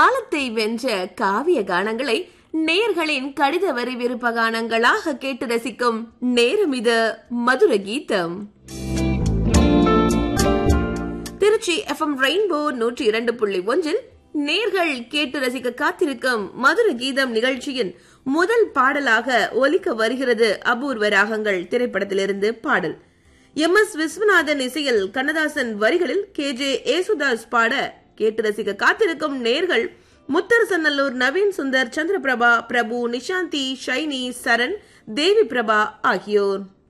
காலத்தை வென்ற காவிய கானங்களை நேயர்களின் கடித வரி விருப்ப கானங்களாக கேட்டு ரசிக்கும் நேரம் இது மதுர கீதம். திருச்சி FM ரெயின்போ 102.1 நேர்கள் கேட்டு ரசிக்க காத்திருக்கும் மதுர கீதம் நிகழ்ச்சியின் முதல் பாடலாக ஒலிக்க வருகிறது அபூர்வ ராகங்கள் திரைப்படத்திலிருந்து பாடல். MS விஸ்வநாதன் இசையில் கண்ணதாசன் வரிகளில் KJ ஏசுதாஸ் பாட கேட்டு ரசிக்க காத்திருக்கும் நேர்கள் முத்தரசநல்லூர் நவீன் சுந்தர், சந்திரபிரபா, பிரபு, நிஷாந்தி, ஷைனி, சரண், தேவி பிரபா ஆகியோர்.